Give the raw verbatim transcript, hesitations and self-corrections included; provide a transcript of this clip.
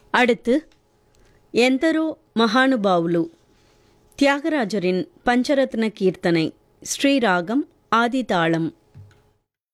அடுத்து ఎందరో మహానుభావులు தியாகராஜரின் பஞ்சரத்ன கீர்த்தனை ஸ்ரீராகம் ஆதிதாளம்.